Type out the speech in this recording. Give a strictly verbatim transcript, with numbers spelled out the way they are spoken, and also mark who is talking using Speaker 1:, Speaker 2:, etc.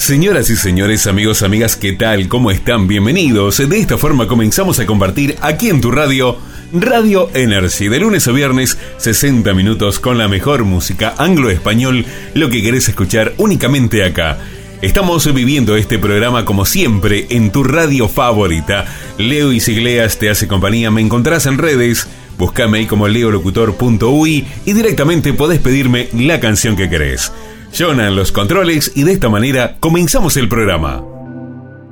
Speaker 1: Señoras y señores, amigos, amigas, ¿qué tal? ¿Cómo están? Bienvenidos. De esta forma comenzamos a compartir aquí en tu radio, Radio Energy, de lunes a viernes, sesenta minutos con la mejor música anglo-español, lo que querés escuchar únicamente acá. Estamos viviendo este programa como siempre en tu radio favorita. Leo Isigleas te hace compañía, me encontrás en redes, búscame ahí como leolocutor punto uy y directamente podés pedirme la canción que querés. Jonah en los controles y de esta manera comenzamos el programa.